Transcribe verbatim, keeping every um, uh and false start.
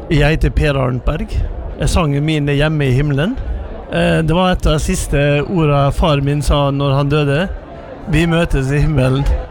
Jeg heter Per Arnberg. Sangen min er Hjemme i himmelen. Det var et av de siste ordene far min sa når han døde. Vi møtes i himmelen.